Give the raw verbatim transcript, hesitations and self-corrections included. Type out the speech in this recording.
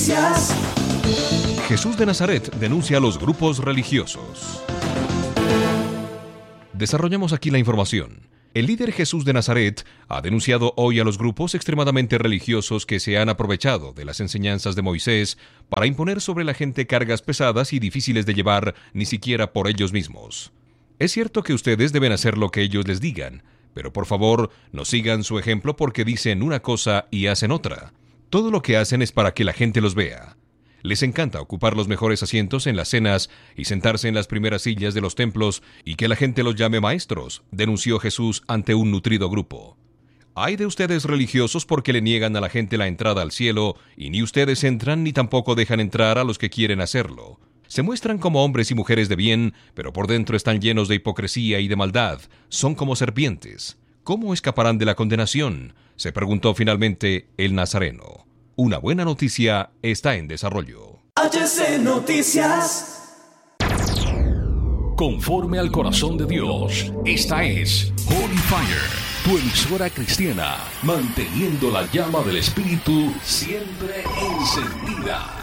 Jesús de Nazaret denuncia a los grupos religiosos. Desarrollamos aquí la información. El líder Jesús de Nazaret ha denunciado hoy a los grupos extremadamente religiosos que se han aprovechado de las enseñanzas de Moisés para imponer sobre la gente cargas pesadas y difíciles de llevar ni siquiera por ellos mismos. Es cierto que ustedes deben hacer lo que ellos les digan, pero por favor no sigan su ejemplo porque dicen una cosa y hacen otra. Todo lo que hacen es para que la gente los vea. Les encanta ocupar los mejores asientos en las cenas y sentarse en las primeras sillas de los templos y que la gente los llame maestros, denunció Jesús ante un nutrido grupo. Ay de ustedes religiosos porque le niegan a la gente la entrada al cielo y ni ustedes entran ni tampoco dejan entrar a los que quieren hacerlo. Se muestran como hombres y mujeres de bien, pero por dentro están llenos de hipocresía y de maldad. Son como serpientes. ¿Cómo escaparán de la condenación?, se preguntó finalmente el nazareno. Una buena noticia está en desarrollo. H C Noticias. Conforme al corazón de Dios, esta es Holy Fire, tu emisora cristiana, manteniendo la llama del Espíritu siempre encendida.